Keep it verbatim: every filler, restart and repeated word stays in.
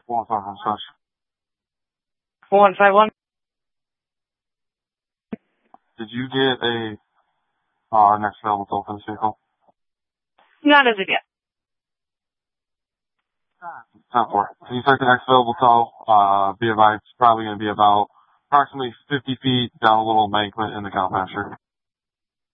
one five one slash. one five one. Did you get a uh, next available toll for this vehicle? Not as of yet. Not for it. Can you take the next available toll? Uh, be about, it's probably going to be about approximately fifty feet down a little embankment in the cow pasture.